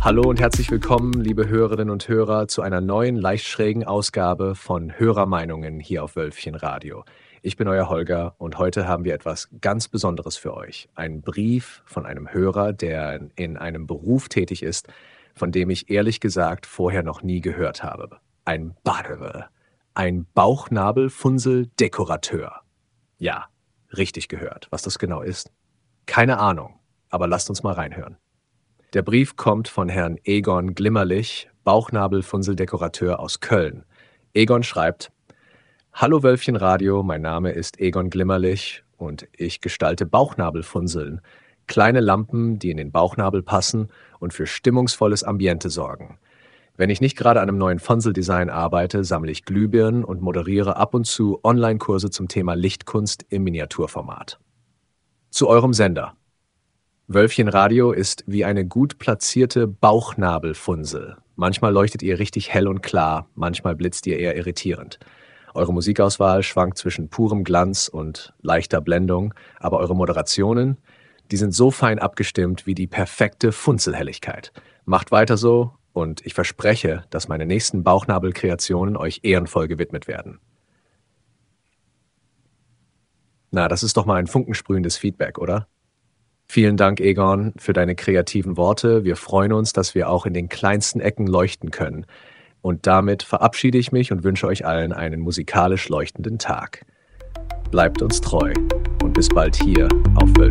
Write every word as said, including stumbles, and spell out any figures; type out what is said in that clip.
Hallo und herzlich willkommen, liebe Hörerinnen und Hörer, zu einer neuen, leicht schrägen Ausgabe von Hörermeinungen hier auf Wölfchen Radio. Ich bin euer Holger und heute haben wir etwas ganz Besonderes für euch. Einen Brief von einem Hörer, der in einem Beruf tätig ist, von dem ich ehrlich gesagt vorher noch nie gehört habe. Ein Barbe, ein Bauchnabelfunsel-Dekorateur. Ja, richtig gehört. Was das genau ist? Keine Ahnung, aber lasst uns mal reinhören. Der Brief kommt von Herrn Egon Glimmerlich, Bauchnabelfunseldekorateur aus Köln. Egon schreibt: Hallo Wölfchen Radio, mein Name ist Egon Glimmerlich und ich gestalte Bauchnabelfunseln. Kleine Lampen, die in den Bauchnabel passen und für stimmungsvolles Ambiente sorgen. Wenn ich nicht gerade an einem neuen Funseldesign arbeite, sammle ich Glühbirnen und moderiere ab und zu Online-Kurse zum Thema Lichtkunst im Miniaturformat. Zu eurem Sender. Wölfchen Radio ist wie eine gut platzierte Bauchnabelfunsel. Manchmal leuchtet ihr richtig hell und klar, manchmal blitzt ihr eher irritierend. Eure Musikauswahl schwankt zwischen purem Glanz und leichter Blendung, aber eure Moderationen, die sind so fein abgestimmt wie die perfekte Funzelhelligkeit. Macht weiter so und ich verspreche, dass meine nächsten Bauchnabelkreationen euch ehrenvoll gewidmet werden. Na, das ist doch mal ein funkensprühendes Feedback, oder? Vielen Dank, Egon, für deine kreativen Worte. Wir freuen uns, dass wir auch in den kleinsten Ecken leuchten können. Und damit verabschiede ich mich und wünsche euch allen einen musikalisch leuchtenden Tag. Bleibt uns treu und bis bald hier auf Wölfchen.